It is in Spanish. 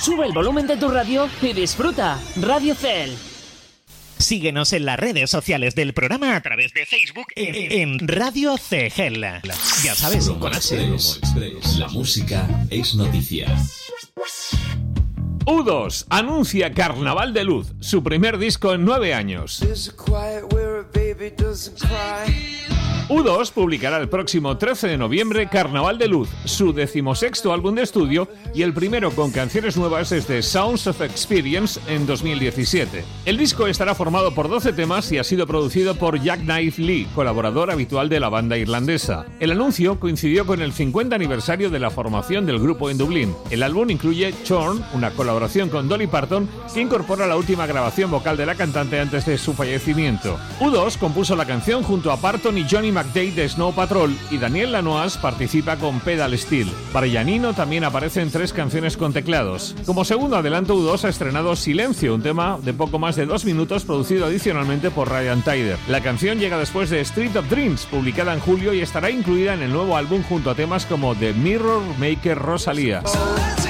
Sube el volumen de tu radio y disfruta. Radio Cel. Síguenos en las redes sociales del programa a través de Facebook en Radio CGEL. Ya sabes, con H. La música es noticia. U2 anuncia Carnaval de Luz, su primer disco en 9 años. U2 publicará el próximo 13 de noviembre Carnaval de Luz, su 16º álbum de estudio y el primero con canciones nuevas desde Sounds of Experience en 2017. El disco estará formado por 12 temas y ha sido producido por Jackknife Lee, colaborador habitual de la banda irlandesa. El anuncio coincidió con el 50 aniversario de la formación del grupo en Dublín. El álbum incluye Torn, una colaboración con Dolly Parton, que incorpora la última grabación vocal de la cantante antes de su fallecimiento. U2 compuso la canción junto a Parton y Johnny McDade de Snow Patrol, y Daniel Lanois participa con Pedal Steel. Para Giannino también aparecen 3 canciones con teclados. Como segundo adelanto, U2 ha estrenado Silencio, un tema de poco más de 2 minutos producido adicionalmente por Ryan Tedder. La canción llega después de Street of Dreams, publicada en julio, y estará incluida en el nuevo álbum junto a temas como The Mirror Maker Rosalía.